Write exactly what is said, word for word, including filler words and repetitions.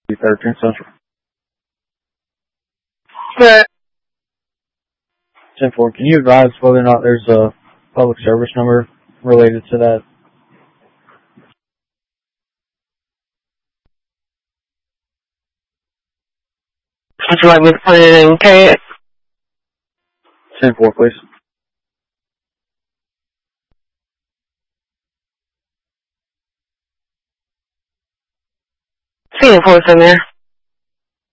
thirteen Central. But ten four, can you advise whether or not there's a public service number related to that? would you like me to put it in K S? ten four, please. ten four's in there.